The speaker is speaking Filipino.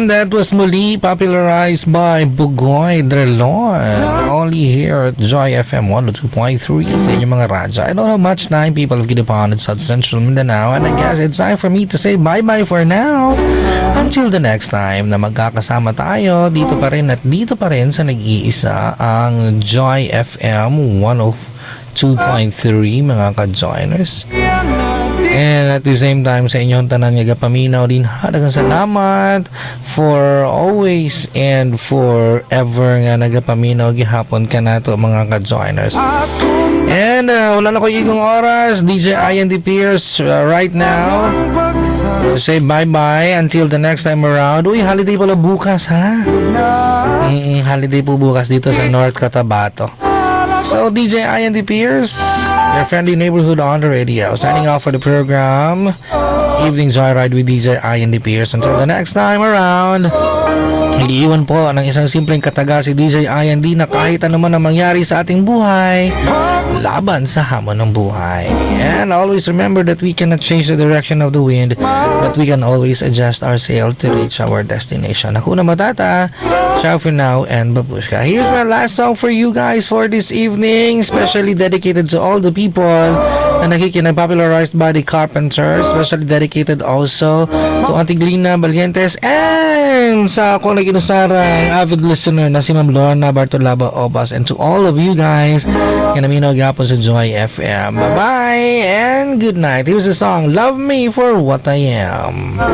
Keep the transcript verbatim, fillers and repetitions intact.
And that was muli popularized by Bugoy Drelon. Only here at Joy F M one oh two point three sa inyong mga radyo. I don't know much time, people of Kidapawan at South Central Mindanao. And I guess it's time for me to say bye-bye for now. Until the next time na magkakasama tayo dito pa rin at dito pa rin sa nag-iisa ang Joy F M one oh two point three mga ka-joiners. And at the same time sa inyong tanan nga paminaw din ha, daghang salamat for always and forever nga nagapaminaw gihapon ka nato mga ka-joiners. And uh, wala na ko igong oras, D J Ian D. Pierce uh, right now say bye-bye until the next time around. Uy, holiday pala bukas ha. Mm-mm, holiday po bukas dito sa North Cotabato. So D J Ian D. Pierce, your friendly neighborhood on the radio, signing off for the program Evening Joyride with D J Ian D. Pierce. Until the next time around, iiwan po ng isang simpleng kataga si D J Ian D na kahit ano man ang mangyari sa ating buhay, laban sa hamon ng buhay. And always remember that we cannot change the direction of the wind, but we can always adjust our sail to reach our destination. Hakuna Matata, ciao for now, and babushka. Here's my last song for you guys for this evening, specially dedicated to all the people na nakikinig, popularized by the Carpenters, especially dedicated also to Auntie Glina Valientes and sa ako nag-inusarang avid listener na si Ma'am Lorna Bartolaba Obas, and to all of you guys kinaminaw gapon sa Joy F M. Bye-bye and good night. Here's the song Love Me for What I Am.